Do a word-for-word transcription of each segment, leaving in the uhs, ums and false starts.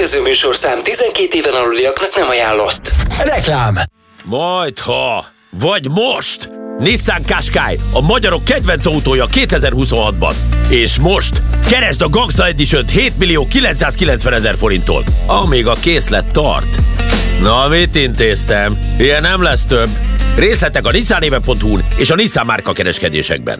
következő műsorszám tizenkét éven aluliaknak nem ajánlott. Reklám. Majdha, vagy most! Nissan Qashqai, a magyarok kedvenc autója kétezer-huszonhatban. És most keresd a Gangsta Edition-t hét millió kilencszázkilencvenezer forinttól, amíg a készlet tart. Na, mit intéztem? Ilyen nem lesz több. Részletek a nissanéve pont hu-n és a Nissan márka kereskedésekben.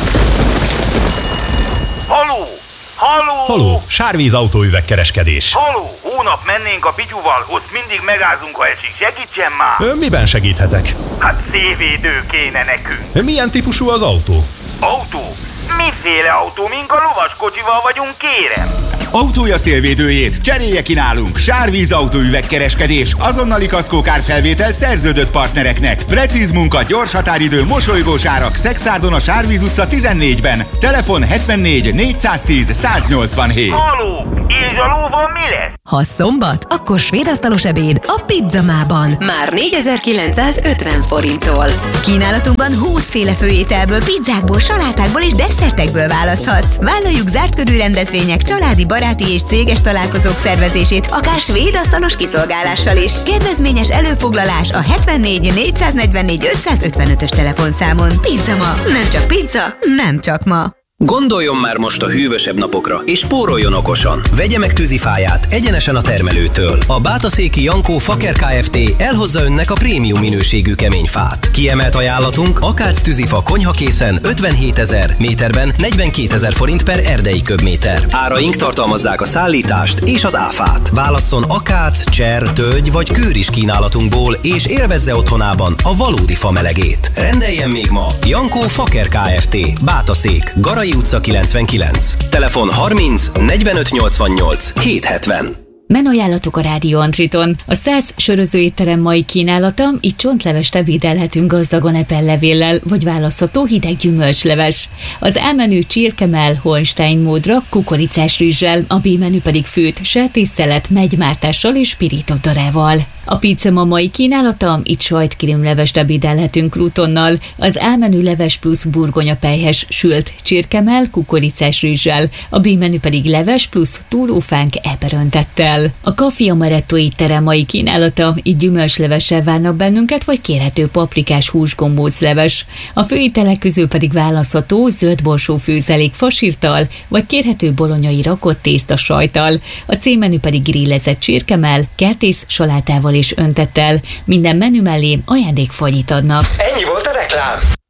Haló! Haló! Haló! Sárvíz autóüvegkereskedés. Haló! Hónap mennénk a Pityuval, ott mindig megázunk, ha esik. Segítsen már! Ön miben segíthetek? Hát szélvédő kéne nekünk. Milyen típusú az autó? Autó? Miféle autó? Mink a lovaskocsival vagyunk, kérem? Autója szélvédőjét cserélje ki nálunk. Sárvíz autóüvegkereskedés. Azonnali kaszkókárfelvétel szerződött partnereknek. Precíz munka, gyors határidő, mosolygós árak. Szexárdon a Sárvíz utca tizennégyben. Telefon hetvennégy négyszáztíz száznyolcvanhét. Haló! És a lóval mi lesz? Ha szombat, akkor svéd asztalos ebéd a Pizzamában. Már négyezer-kilencszázötven forinttól. Kínálatunkban húszféle főételből, pizzákból, salátákból és desszertekből választhatsz. Vállaljuk zárt körű rendezvények, családi, baráti és céges találkozók szervezését, akár svéd asztalos kiszolgálással is. Kedvezményes előfoglalás a hetvennégy négyszáznegyvennégy ötszázötvenötös telefonszámon. Pizzama, nem csak pizza, nem csak ma. Gondoljon már most a hűvösebb napokra, és spóroljon okosan. Vegye meg tűzifáját egyenesen a termelőtől. A Bátaszéki Jankó Faker Kft. Elhozza önnek a prémium minőségű kemény fát. Kiemelt ajánlatunk akác tűzifa konyhakészen ötvenhétezer, méterben negyvenkétezer forint per erdei köbméter. Áraink tartalmazzák a szállítást és az áfát. Válasszon akác, cser, tölgy vagy kőris kínálatunkból, és élvezze otthonában a valódi fa melegét. Rendeljen még ma! Jankó Faker Kft. Bátaszék, Garai utca kilencvenkilenc. Telefon harminc negyvenöt nyolcvannyolc hétszázhetven. Menajánlatok a Rádió Antriton. A száz sörözőétterem mai kínálata, itt csontlevest ebédelhetünk gazdagon epellevéllel, vagy választható hideg gyümölcsleves. Az A-menü csirkemell Holstein módra kukoricás rizssel, a B-menü pedig főtt sertésszelet, megymártással és pirított darával. A Pizzama mai kínálata, itt sajtkrémlevest ebédelhetünk krutonnal, az A-menü leves plusz burgonyapelyhes sült csirkemell kukoricás rizssel, a B-menü pedig leves plusz túrófánk eperöntettel. A Café Amaretto étterem mai kínálata, itt gyümölcslevessel várnak bennünket, vagy kérhető paprikás húsgombócleves. A főételek közül pedig választható zöldborsó főzelék fasírttal, vagy kérhető bolonyai rakott tészta sajttal. A C-menü pedig grillezett csirkemell, kertész salátával és öntettel. Minden menü mellé ajándékfagyit adnak. Ennyi volt a reklám.